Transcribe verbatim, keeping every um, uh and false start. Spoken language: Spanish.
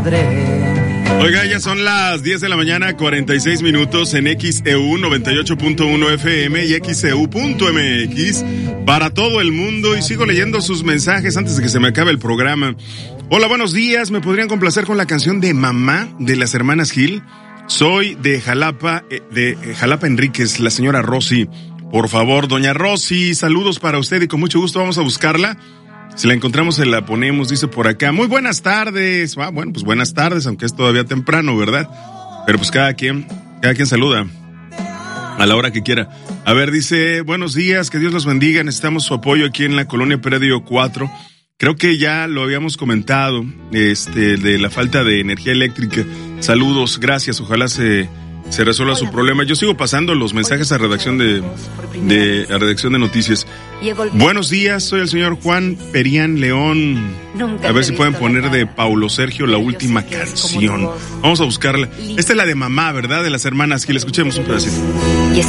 Oiga, ya son las diez de la mañana, cuarenta y seis minutos en X E U noventa y ocho punto uno F M y X E U punto M X para todo el mundo, y sigo leyendo sus mensajes antes de que se me acabe el programa. Hola, buenos días, ¿me podrían complacer con la canción de Mamá de las hermanas Gil? Soy de Jalapa, de Jalapa Enríquez, la señora Rosy. Por favor, doña Rosy, saludos para usted y con mucho gusto vamos a buscarla. Si la encontramos, se la ponemos, dice por acá. Muy buenas tardes. Ah, bueno, pues buenas tardes, aunque es todavía temprano, ¿verdad? Pero pues cada quien, cada quien saluda a la hora que quiera. A ver, dice, buenos días, que Dios los bendiga. Necesitamos su apoyo aquí en la colonia Predio cuatro. Creo que ya lo habíamos comentado, este, de la falta de energía eléctrica. Saludos, gracias, ojalá se... se resuelva su problema. Yo sigo pasando los mensajes a redacción de, de a redacción de noticias. Buenos días, soy el señor Juan Perián León. A ver si pueden poner de Paulo Sergio la última canción. Vamos a buscarla. Esta es la de Mamá, ¿verdad? De las hermanas Gil. Escuchemos un pedacito. Y es